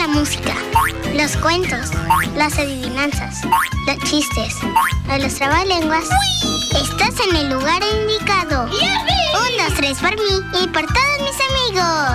música, los cuentos, las adivinanzas, los chistes, los trabalenguas. Estás en el lugar indicado. 1, 2, 3 por mí y por todos mis amigos.